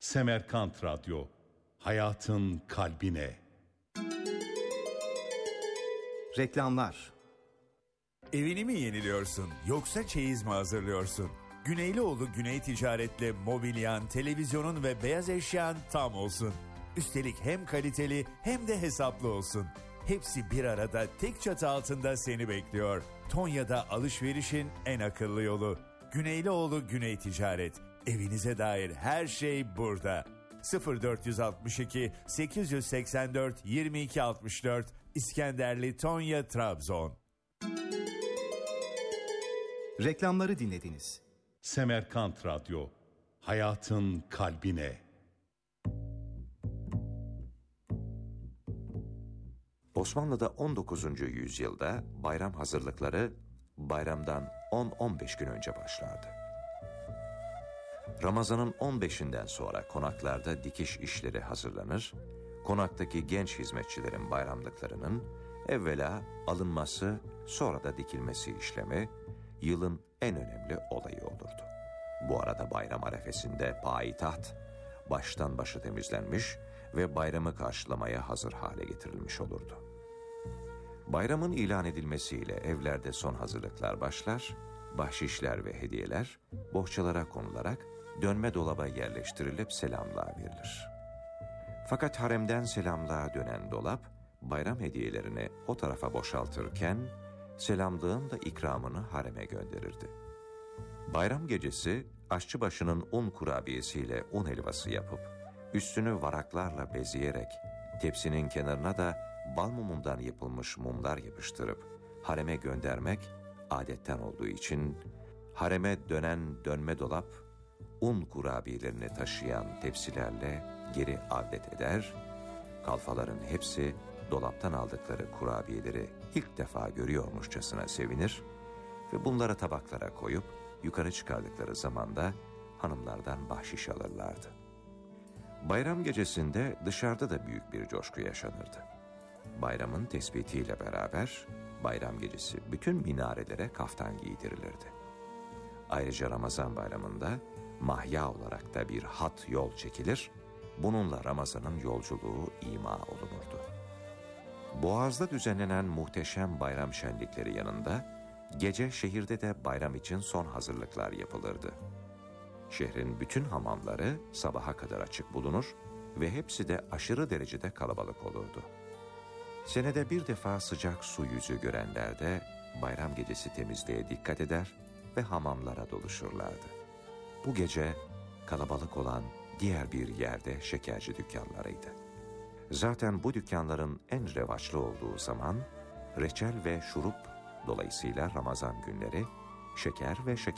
Semerkant Radyo, hayatın kalbine. Reklamlar. Evini mi yeniliyorsun yoksa çeyiz mi hazırlıyorsun? Güneylioğlu Güney Ticaret'le mobilyan, televizyonun ve beyaz eşyan tam olsun. Üstelik hem kaliteli hem de hesaplı olsun. Hepsi bir arada tek çatı altında seni bekliyor. Tonya'da alışverişin en akıllı yolu. Güneylioğlu Güney Ticaret. Evinize dair her şey burada. 0462 884 2264 İskenderli Tonya Trabzon. Reklamları dinlediniz. Semerkant Radyo, hayatın kalbine. Osmanlı'da 19. yüzyılda bayram hazırlıkları bayramdan 10-15 gün önce başlardı. Ramazan'ın 15'inden sonra konaklarda dikiş işleri hazırlanır, konaktaki genç hizmetçilerin bayramlıklarının evvela alınması, sonra da dikilmesi işlemi yılın en önemli olayı olurdu. Bu arada bayram arefesinde payitaht baştan başa temizlenmiş ve bayramı karşılamaya hazır hale getirilmiş olurdu. Bayramın ilan edilmesiyle evlerde son hazırlıklar başlar, bahşişler ve hediyeler bohçalara konularak dönme dolaba yerleştirilip selamlığa verilir. Fakat haremden selamlığa dönen dolap bayram hediyelerini o tarafa boşaltırken selamlığın da ikramını hareme gönderirdi. Bayram gecesi aşçıbaşının un kurabiyesiyle un helvası yapıp üstünü varaklarla bezeyerek tepsinin kenarına da bal mumundan yapılmış mumlar yapıştırıp hareme göndermek adetten olduğu için hareme dönen dönme dolap un kurabiyelerini taşıyan tepsilerle geri avdet eder, kalfaların hepsi dolaptan aldıkları kurabiyeleri ilk defa görüyormuşçasına sevinir ve bunları tabaklara koyup yukarı çıkardıkları zaman da hanımlardan bahşiş alırlardı. Bayram gecesinde dışarıda da büyük bir coşku yaşanırdı. Bayramın tespitiyle beraber bayram gecesi bütün minarelere kaftan giydirilirdi. Ayrıca Ramazan bayramında mahya olarak da bir hat yol çekilir, bununla Ramazan'ın yolculuğu ima olunurdu. Boğaz'da düzenlenen muhteşem bayram şenlikleri yanında gece şehirde de bayram için son hazırlıklar yapılırdı. Şehrin bütün hamamları sabaha kadar açık bulunur ve hepsi de aşırı derecede kalabalık olurdu. Senede bir defa sıcak su yüzü görenler de bayram gecesi temizliğe dikkat eder ve hamamlara doluşurlardı. Bu gece kalabalık olan diğer bir yerde şekerci dükkanlarıydı. Zaten bu dükkanların en revaçlı olduğu zaman reçel ve şurup, dolayısıyla Ramazan günleri şeker ve şeker